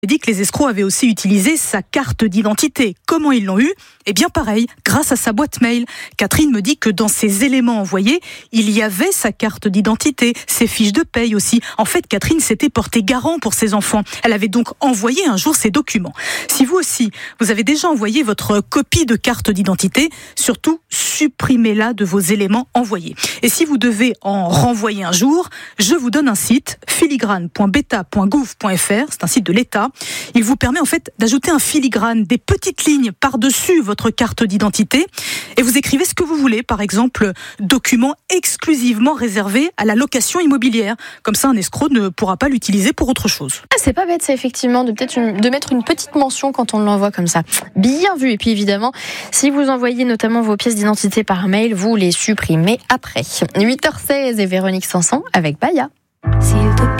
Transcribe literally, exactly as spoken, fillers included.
Il dit que les escrocs avaient aussi utilisé sa carte d'identité. Comment ils l'ont eu ? Eh bien pareil, grâce à sa boîte mail. Catherine me dit que dans ses éléments envoyés, il y avait sa carte d'identité, ses fiches de paye aussi. En fait, Catherine s'était portée garant pour ses enfants. Elle avait donc envoyé un jour ses documents. Si vous aussi, vous avez déjà envoyé votre copie de carte d'identité, surtout supprimez-la de vos éléments envoyés. Et si vous devez en renvoyer un jour, je vous donne un site, filigrane point beta point gouv point f r, c'est un site de l'État. Il vous permet en fait d'ajouter un filigrane, des petites lignes par-dessus votre carte d'identité et vous écrivez ce que vous voulez, par exemple, document exclusivement réservé à la location immobilière. Comme ça, un escroc ne pourra pas l'utiliser pour autre chose. Ah, c'est pas bête, c'est effectivement de peut-être une, de mettre une petite mention quand on l'envoie comme ça. Bien vu. Et puis évidemment, si vous envoyez notamment vos pièces d'identité par mail, vous les supprimez après. huit heures seize et Véronique Sanson avec Baya. S'il te plaît.